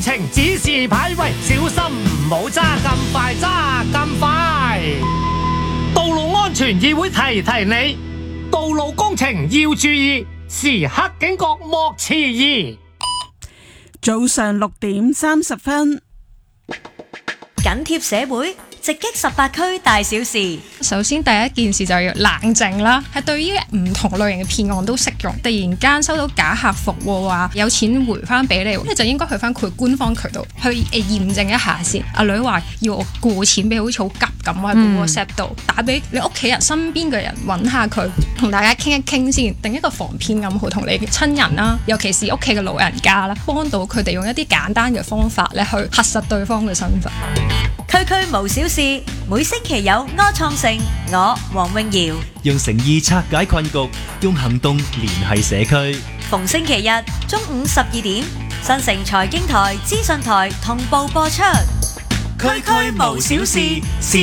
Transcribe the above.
程指示牌，喂，小心唔好揸咁快，揸咁快。道路安全議會提你，道路工程要注意，時刻警覺莫遲疑。 早上6:30， 緊貼社會，直擊18區大小事。 首先第一件事就要冷靜啦，係對於唔同類型嘅騙案都適用。突然間收到假客服話有錢回翻俾你，你就應該去翻佢官方渠道去驗證一下先。阿女話要我過錢俾，好似好急咁喺個 WhatsApp 度打俾你屋企人身邊嘅人揾下佢，同大家傾一傾先，定一個防騙暗號同你嘅親人啦，尤其是屋企嘅老人家啦，幫到佢哋用一啲簡單嘅方法咧去核實對方嘅身份。 區區無小事，每星期有柯創盛，我黃詠瑤， 用誠意拆解困局，用行動聯繫社區。 逢星期日中午12點，新城財經台、資訊台同步播出。 區區無小事。